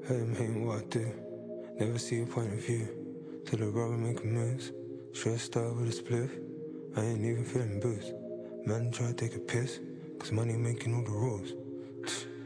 Heard him hating what I do. Never see a point of view. Till the rubber making moves. Stressed out with a spliff. I ain't even feeling boost. Man try to take a piss. Cause money making all the rules.